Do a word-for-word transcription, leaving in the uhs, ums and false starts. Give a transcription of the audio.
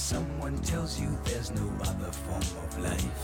someone tells you there's no other form of life.